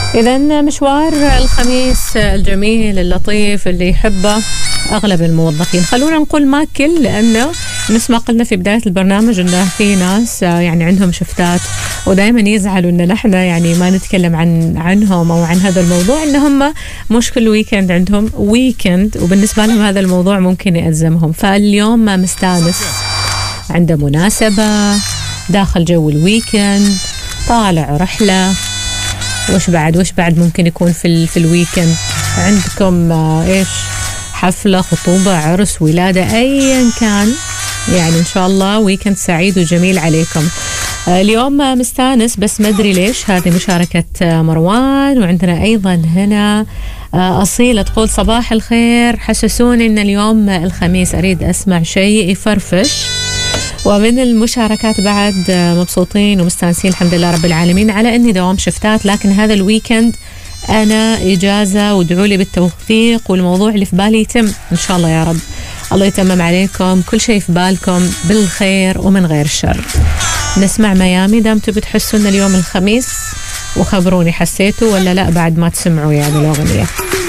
إذن مشوار الخميس الجميل اللطيف اللي يحبه أغلب الموظفين، خلونا نقول ما كل، لأنه نفس ما قلنا في بداية البرنامج إنه في ناس يعني عندهم شفتات ودائما يزعلوا إن نحن يعني ما نتكلم عنهم أو عن هذا الموضوع، إنهم مش كل ويكند عندهم ويكند وبالنسبة لهم هذا الموضوع ممكن يأزمهم. فاليوم ما مستانس، عنده مناسبة، داخل جو الويكند، طالع رحلة، وش بعد ممكن يكون في الويكند عندكم إيش، حفلة، خطوبة، عرس، ولادة، أيا كان، يعني إن شاء الله ويكند سعيد وجميل عليكم. اليوم مستانس بس ما أدري ليش. هذه مشاركة مروان. وعندنا أيضا هنا أصيلة تقول صباح الخير، حسسوني إن اليوم الخميس أريد أسمع شيء يفرفش. ومن المشاركات بعد مبسوطين ومستانسين الحمد لله رب العالمين على أني دوام شفتات، لكن هذا الويكند أنا إجازة وادعوا لي بالتوفيق والموضوع اللي في بالي يتم إن شاء الله يا رب. الله يتمم عليكم كل شيء في بالكم بالخير ومن غير شر. نسمع ميامي دامتوا بتحسوا أن اليوم الخميس، وخبروني حسيتوا ولا لا بعد ما تسمعوا يعني الأغنية.